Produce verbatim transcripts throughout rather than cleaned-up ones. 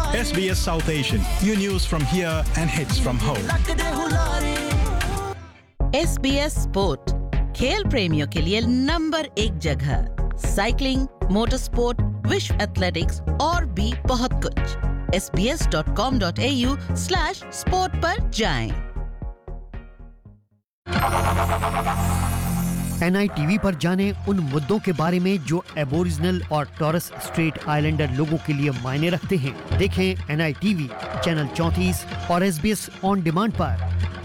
S B S South Asian. New news from here and hits from home. S B S sport, खेल प्रेमियों के लिए number एक जगह। साइकिलिंग, मोटर स्पोर्ट, विश्व एथलेटिक्स और भी बहुत कुछ। S B S dot com dot A you slash sport पर जाएं। एन आई टी वी पर जाने उन मुद्दों के बारे में जो एबोरिजिनल और टॉरस स्ट्रेट आइलैंडर लोगों के लिए मायने रखते हैं। देखें N I T V channel चौंतीस और S B S on demand पर।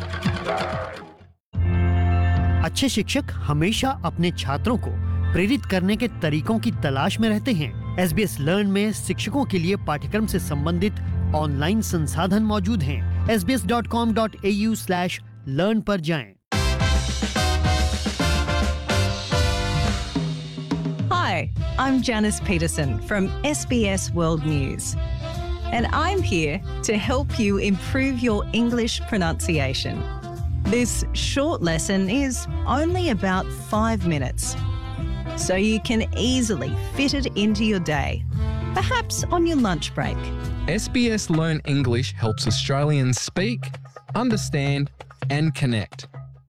अच्छे शिक्षक हमेशा अपने छात्रों को प्रेरित करने के तरीकों की तलाश में रहते हैं। एस बी एस लर्न में शिक्षकों के लिए पाठ्यक्रम से संबंधित ऑनलाइन संसाधन मौजूद हैं। S B S dot com dot A you slash learn पर जाएं। Hi, I'm Janice Peterson from S B S World News, and I'm here to help you improve your English pronunciation. This short lesson is only about five minutes, so you can easily fit it into your day, perhaps on your lunch break. S B S Learn English helps Australians speak, understand, and connect.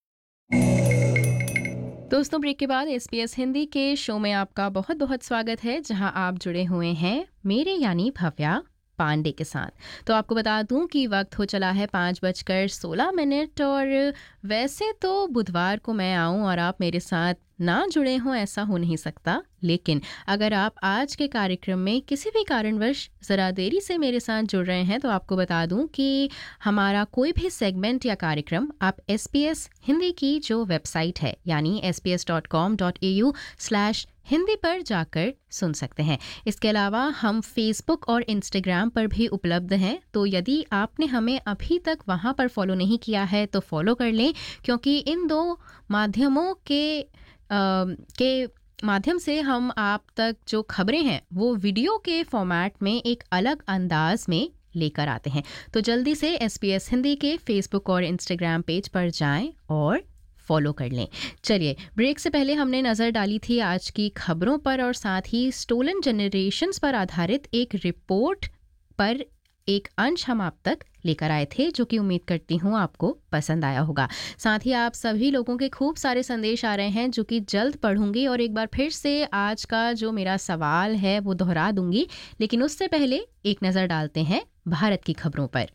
दोस्तों, break के बाद S B S Hindi के show में आपका बहुत बहुत स्वागत है, जहां आप जुड़े हुए हैं मेरे यानी भव्या पांडे के साथ। तो आपको बता दूं कि वक्त हो चला है पाँच बजकर सोलह मिनट और वैसे तो बुधवार को मैं आऊं और आप मेरे साथ ना जुड़े हों, ऐसा हो नहीं सकता। लेकिन अगर आप आज के कार्यक्रम में किसी भी कारणवश ज़रा देरी से मेरे साथ जुड़ रहे हैं तो आपको बता दूं कि हमारा कोई भी सेगमेंट या कार्यक्रम आप एस बी एस हिंदी की जो वेबसाइट है यानी S B S dot com dot A you slash Hindi पर जाकर सुन सकते हैं। इसके अलावा हम फेसबुक और इंस्टाग्राम पर भी उपलब्ध हैं, तो यदि आपने हमें अभी तक वहाँ पर फॉलो नहीं किया है तो फॉलो कर लें, क्योंकि इन दो माध्यमों के आ, के माध्यम से हम आप तक जो खबरें हैं वो वीडियो के फॉर्मेट में एक अलग अंदाज में लेकर आते हैं। तो जल्दी से एस बी एस हिंदी के फेसबुक और इंस्टाग्राम पेज पर जाएं और फॉलो कर लें। चलिए, ब्रेक से पहले हमने नज़र डाली थी आज की खबरों पर और साथ ही स्टोलन जनरेशंस पर आधारित एक रिपोर्ट पर एक अंश हम आप तक लेकर आए थे, जो कि उम्मीद करती हूँ आपको पसंद आया होगा। साथ ही आप सभी लोगों के खूब सारे संदेश आ रहे हैं जो कि जल्द पढ़ूंगी और एक बार फिर से आज का जो मेरा सवाल है वो दोहरा दूंगी, लेकिन उससे पहले एक नज़र डालते हैं भारत की खबरों पर।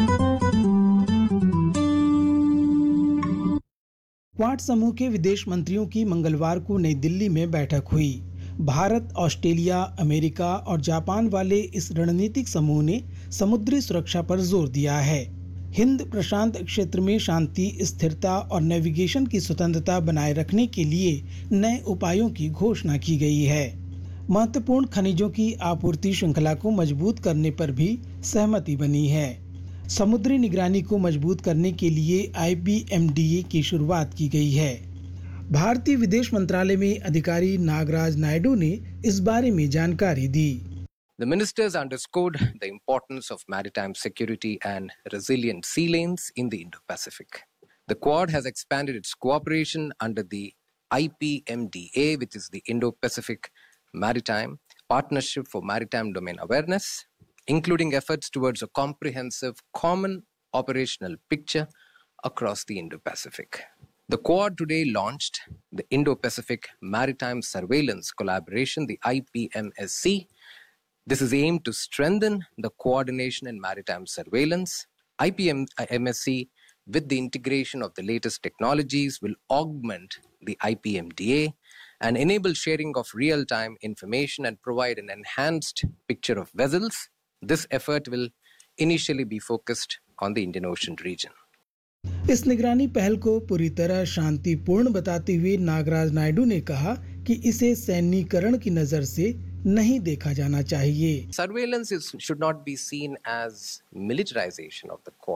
क्वाड समूह के विदेश मंत्रियों की मंगलवार को नई दिल्ली में बैठक हुई। भारत, ऑस्ट्रेलिया, अमेरिका और जापान वाले इस रणनीतिक समूह ने समुद्री सुरक्षा पर जोर दिया है। हिंद प्रशांत क्षेत्र में शांति, स्थिरता और नेविगेशन की स्वतंत्रता बनाए रखने के लिए नए उपायों की घोषणा की गई है। महत्वपूर्ण खनिजों की आपूर्ति श्रृंखला को मजबूत करने पर भी सहमति बनी है। समुद्री निगरानी को मजबूत करने के लिए I P M D A की शुरुआत की गई है। भारतीय विदेश मंत्रालय में अधिकारी नागराज नायडू ने इस बारे में जानकारी दी। The ministers underscored the importance of maritime security and resilient sea lanes in the Indo-Pacific. The Quad has expanded its cooperation under the I P M D A, which is the Indo-Pacific Maritime Partnership for Maritime Domain Awareness, including efforts towards a comprehensive common operational picture across the Indo-Pacific. The Quad today launched the Indo-Pacific Maritime Surveillance Collaboration, the I P M S C. This is aimed to strengthen the coordination in maritime surveillance. I P M S C, with the integration of the latest technologies, will augment the I P M D A and enable sharing of real-time information and provide an enhanced picture of vessels. This effort will initially be focused on the Indian Ocean region. इस निगरानी पहल को पूरी तरह शांतिपूर्ण बताते हुए नागराज नायडू ने कहा कि इसे सैन्यीकरण की नजर से नहीं देखा जाना चाहिए। Surveillance is, should not be seen as militarization of the Quad.